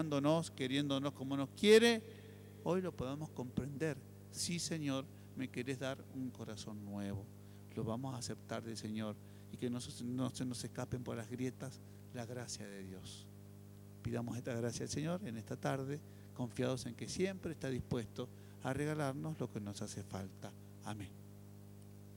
amándonos, queriéndonos como nos quiere, hoy lo podamos comprender. Sí, Señor, me querés dar un corazón nuevo. Lo vamos a aceptar del Señor y que no se nos escapen por las grietas la gracia de Dios. Pidamos esta gracia al Señor en esta tarde, confiados en que siempre está dispuesto a regalarnos lo que nos hace falta. Amén.